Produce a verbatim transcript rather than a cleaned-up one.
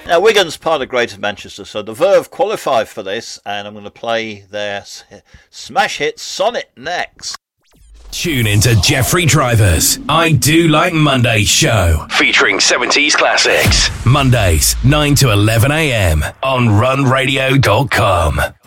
Now, Wigan's part of Greater Manchester, so the Verve qualified for this, and I'm going to play their smash hit Sonnet next. Tune into Jeffrey Driver's I Do Like Mondays show, featuring seventies classics. Mondays, nine to eleven a.m. on run radio dot com.